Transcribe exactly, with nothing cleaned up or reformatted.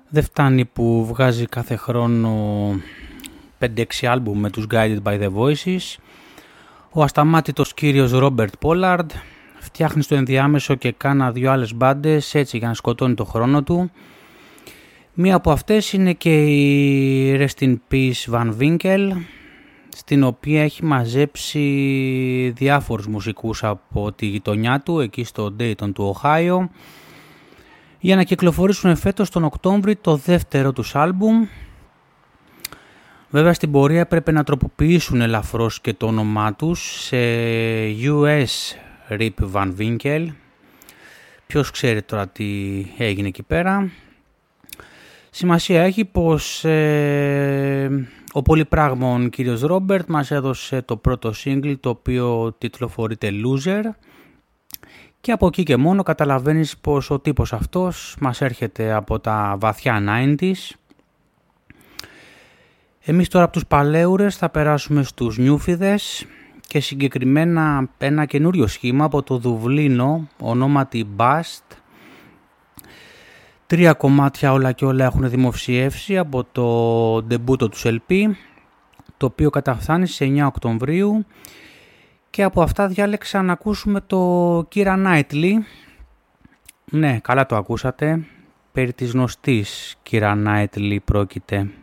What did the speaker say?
Δεν φτάνει που βγάζει κάθε χρόνο πέντε έξι άλμπουμ με τους Guided by the Voices. Ο ασταμάτητος κύριος Ρόμπερτ Πόλαρντ φτιάχνει στο ενδιάμεσο και κάνα δυο άλλες μπάντες έτσι για να σκοτώνει το χρόνο του. Μία από αυτές είναι και η Rest in Peace Van Winkle, στην οποία έχει μαζέψει διάφορους μουσικούς από τη γειτονιά του, εκεί στο Dayton του Οχάιο, για να κυκλοφορήσουν φέτος τον Οκτώβρη το δεύτερο τους άλμπουμ. Βέβαια στην πορεία έπρεπε να τροποποιήσουν ελαφρώς και το όνομά τους σε γιου ες Rip Van Winkle. Ποιος ξέρει τώρα τι έγινε εκεί πέρα. Σημασία έχει πως ε, ο πολυπράγμων κύριος Ρόμπερτ μας έδωσε το πρώτο single, το οποίο τιτλοφορείται Loser, και από εκεί και μόνο καταλαβαίνεις πως ο τύπος αυτός μας έρχεται από τα βαθιά ενενήντα. Εμείς τώρα από τους παλαιούρες θα περάσουμε στους νιούφιδες και συγκεκριμένα ένα καινούριο σχήμα από το Δουβλίνο ονόματι Bast. Τρία κομμάτια όλα και όλα έχουν δημοσιεύσει από το ντεμπούτο τους ελ πι, το οποίο καταφθάνει στις εννιά Οκτωβρίου, και από αυτά διάλεξα να ακούσουμε το Keira Knightley. Ναι, καλά το ακούσατε, περί της γνωστής Keira Knightley πρόκειται.